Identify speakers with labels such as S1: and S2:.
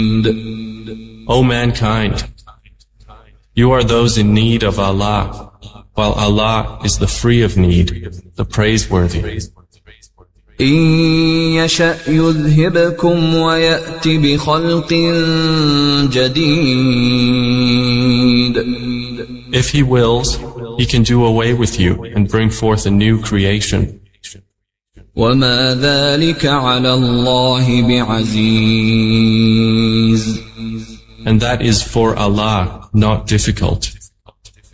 S1: O mankind, you are those in need of Allah, while Allah is the free of need, the praiseworthy.
S2: إن يشأ يذهبكم ويأت بخلق جديد.
S1: If He wills, He can do away with you and bring forth a new creation.
S2: وما ذلك على الله بعزيز.
S1: And that is for Allah not difficult.